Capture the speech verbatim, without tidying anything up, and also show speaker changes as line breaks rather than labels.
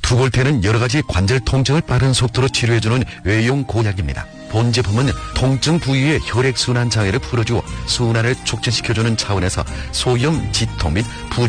투골테는 여러가지 관절 통증을 빠른 속도로 치료해주는 외용 고약입니다. 본 제품은 통증 부위의 혈액순환 장애를 풀어주어 순환을 촉진시켜주는 차원에서 소염, 지통 및 부